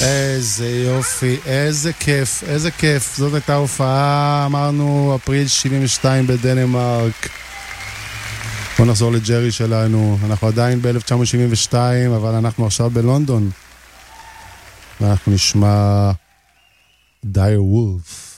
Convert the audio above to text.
איזה יופי, איזה כיף, איזה כיף. זאת הייתה הופעה, אמרנו, אפריל 72 בדנמרק. בוא נחזור לג'רי שלנו. אנחנו עדיין ב-1972, אבל אנחנו עכשיו בלונדון. ואנחנו נשמע דייר וולף.